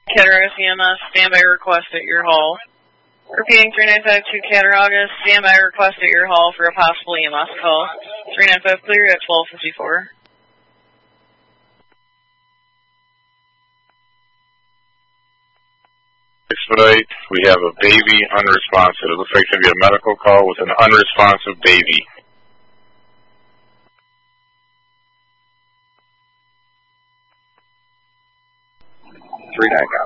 Cattaraugus EMS, standby request at your hall. Repeating 3952 Cattaraugus, standby request at your hall for a possible EMS call. 395 clear at 1254. Expedite, we have a baby unresponsive. It looks like it's going to be a medical call with an unresponsive baby. Three nine.